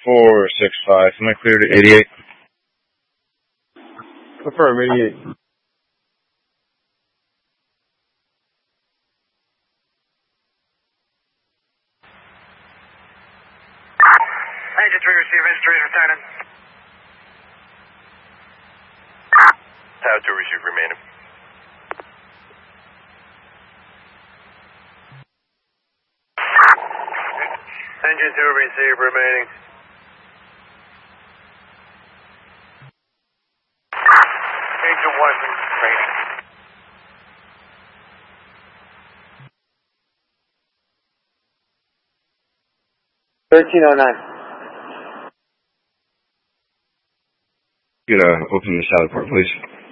465. Am I clear to 88? Affirm, 88. Engine 3 receive instructions returning. Tower 2 receive remaining. Engine 2 receive remaining. Engine 1 remaining. $13.09. You could open the salad port, please.